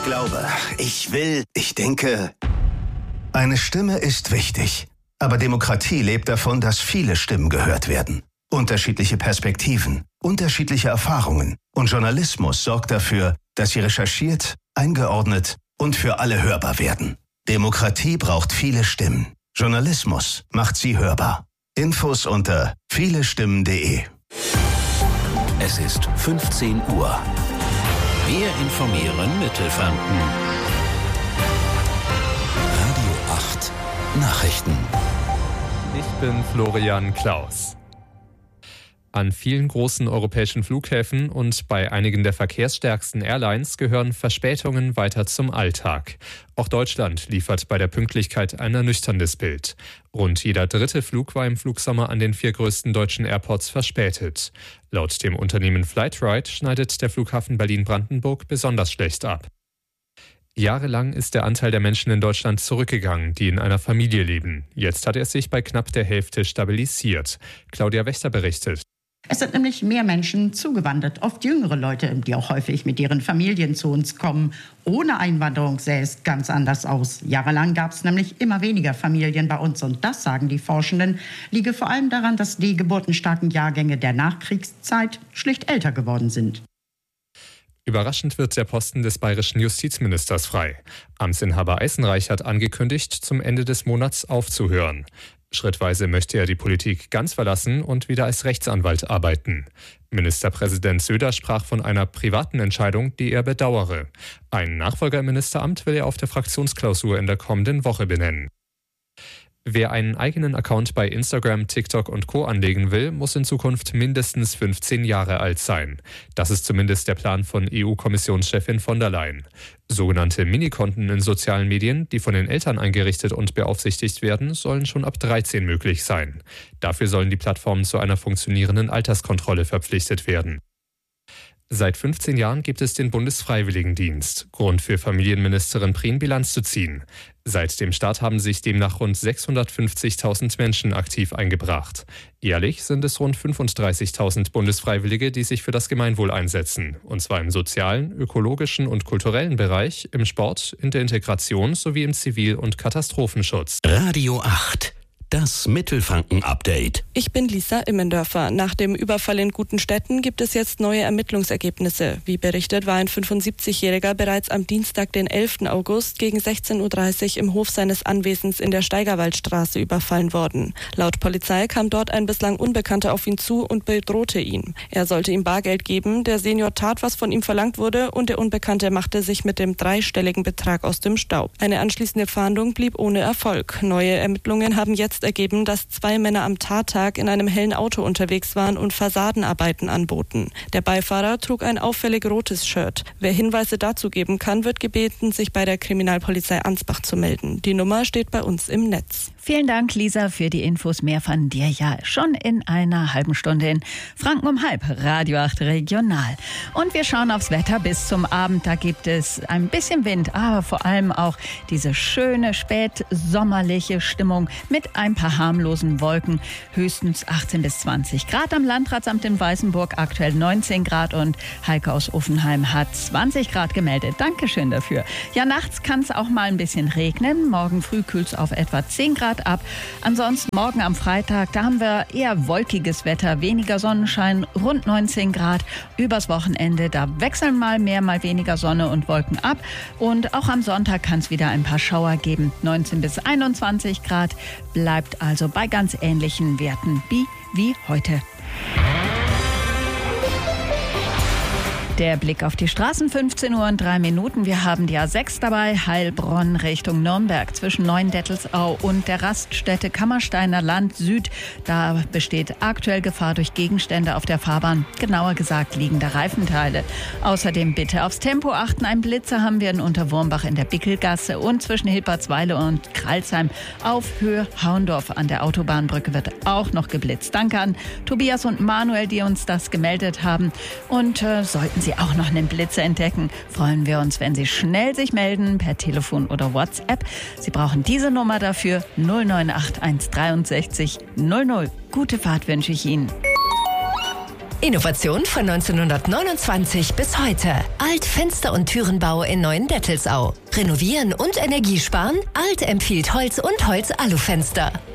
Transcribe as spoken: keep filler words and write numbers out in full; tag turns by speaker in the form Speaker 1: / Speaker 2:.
Speaker 1: glaube, ich will, ich denke. Eine Stimme ist wichtig. Aber Demokratie lebt davon, dass viele Stimmen gehört werden. Unterschiedliche Perspektiven, unterschiedliche Erfahrungen. Und Journalismus sorgt dafür, dass sie recherchiert, eingeordnet und für alle hörbar werden. Demokratie braucht viele Stimmen. Journalismus macht sie hörbar. Infos unter vielestimmen punkt de.
Speaker 2: Es ist fünfzehn Uhr. Wir informieren Mittelfranken. Radio acht Nachrichten.
Speaker 3: Ich bin Florian Klaus. An vielen großen europäischen Flughäfen und bei einigen der verkehrsstärksten Airlines gehören Verspätungen weiter zum Alltag. Auch Deutschland liefert bei der Pünktlichkeit ein ernüchterndes Bild. Rund jeder dritte Flug war im Flugsommer an den vier größten deutschen Airports verspätet. Laut dem Unternehmen Flightride schneidet der Flughafen Berlin-Brandenburg besonders schlecht ab. Jahrelang ist der Anteil der Menschen in Deutschland zurückgegangen, die in einer Familie leben. Jetzt hat er sich bei knapp der Hälfte stabilisiert. Claudia Wächter berichtet.
Speaker 4: Es sind nämlich mehr Menschen zugewandert, oft jüngere Leute, die auch häufig mit ihren Familien zu uns kommen. Ohne Einwanderung sähe es ganz anders aus. Jahrelang gab es nämlich immer weniger Familien bei uns. Und das, sagen die Forschenden, liege vor allem daran, dass die geburtenstarken Jahrgänge der Nachkriegszeit schlicht älter geworden sind.
Speaker 3: Überraschend wird der Posten des bayerischen Justizministers frei. Amtsinhaber Eisenreich hat angekündigt, zum Ende des Monats aufzuhören. Schrittweise möchte er die Politik ganz verlassen und wieder als Rechtsanwalt arbeiten. Ministerpräsident Söder sprach von einer privaten Entscheidung, die er bedauere. Einen Nachfolger im Ministeramt will er auf der Fraktionsklausur in der kommenden Woche benennen. Wer einen eigenen Account bei Instagram, TikTok und Co. anlegen will, muss in Zukunft mindestens fünfzehn Jahre alt sein. Das ist zumindest der Plan von E U-Kommissionschefin von der Leyen. Sogenannte Minikonten in sozialen Medien, die von den Eltern eingerichtet und beaufsichtigt werden, sollen schon ab dreizehn möglich sein. Dafür sollen die Plattformen zu einer funktionierenden Alterskontrolle verpflichtet werden. Seit fünfzehn Jahren gibt es den Bundesfreiwilligendienst. Grund für Familienministerin Prien, Bilanz zu ziehen. Seit dem Start haben sich demnach rund sechshundertfünfzigtausend Menschen aktiv eingebracht. Jährlich sind es rund fünfunddreißigtausend Bundesfreiwillige, die sich für das Gemeinwohl einsetzen. Und zwar im sozialen, ökologischen und kulturellen Bereich, im Sport, in der Integration sowie im Zivil- und Katastrophenschutz.
Speaker 2: Radio acht. Das Mittelfranken-Update.
Speaker 5: Ich bin Lisa Immendörfer. Nach dem Überfall in Gutenstetten gibt es jetzt neue Ermittlungsergebnisse. Wie berichtet, war ein fünfundsiebzigjähriger bereits am Dienstag, den elften August, gegen sechzehn Uhr dreißig im Hof seines Anwesens in der Steigerwaldstraße überfallen worden. Laut Polizei kam dort ein bislang Unbekannter auf ihn zu und bedrohte ihn. Er sollte ihm Bargeld geben, der Senior tat, was von ihm verlangt wurde, und der Unbekannte machte sich mit dem dreistelligen Betrag aus dem Staub. Eine anschließende Fahndung blieb ohne Erfolg. Neue Ermittlungen haben jetzt ergeben, dass zwei Männer am Tattag in einem hellen Auto unterwegs waren und Fassadenarbeiten anboten. Der Beifahrer trug ein auffällig rotes Shirt. Wer Hinweise dazu geben kann, wird gebeten, sich bei der Kriminalpolizei Ansbach zu melden. Die Nummer steht bei uns im Netz.
Speaker 6: Vielen Dank, Lisa, für die Infos. Mehr von dir ja schon in einer halben Stunde in Franken um halb, Radio acht Regional. Und wir schauen aufs Wetter bis zum Abend. Da gibt es ein bisschen Wind, aber vor allem auch diese schöne spätsommerliche Stimmung mit ein paar harmlosen Wolken. Höchstens achtzehn bis zwanzig Grad am Landratsamt in Weißenburg, aktuell neunzehn Grad, und Heike aus Uffenheim hat zwanzig Grad gemeldet. Dankeschön dafür. Ja, nachts kann es auch mal ein bisschen regnen. Morgen früh kühlt es auf etwa zehn Grad ab. Ansonsten morgen am Freitag, da haben wir eher wolkiges Wetter, weniger Sonnenschein, rund neunzehn Grad. Übers Wochenende, da wechseln mal mehr, mal weniger Sonne und Wolken ab. Und auch am Sonntag kann es wieder ein paar Schauer geben. neunzehn bis einundzwanzig Grad, bleibt also bei ganz ähnlichen Werten wie, wie heute. Der Blick auf die Straßen, fünfzehn Uhr und drei Minuten. Wir haben die A sechs dabei, Heilbronn Richtung Nürnberg, zwischen Neuendettelsau und der Raststätte Kammersteiner Land Süd. Da besteht aktuell Gefahr durch Gegenstände auf der Fahrbahn, genauer gesagt liegende Reifenteile. Außerdem bitte aufs Tempo achten. Ein Blitzer haben wir in Unterwurmbach in der Bickelgasse und zwischen Hilpertsweile und Kralsheim auf Höhe Hauendorf an der Autobahnbrücke wird auch noch geblitzt. Danke an Tobias und Manuel, die uns das gemeldet haben. Und äh, sollten Sie auch noch einen Blitzer entdecken, freuen wir uns, wenn Sie schnell sich melden per Telefon oder WhatsApp. Sie brauchen diese Nummer dafür, null neun acht eins sechs drei null null. Gute Fahrt wünsche ich Ihnen.
Speaker 7: Innovation von neunzehnhundertneunundzwanzig bis heute. Alt Fenster- und Türenbau in Neuendettelsau. Renovieren und Energie sparen? Alt empfiehlt Holz und Holz-Alufenster.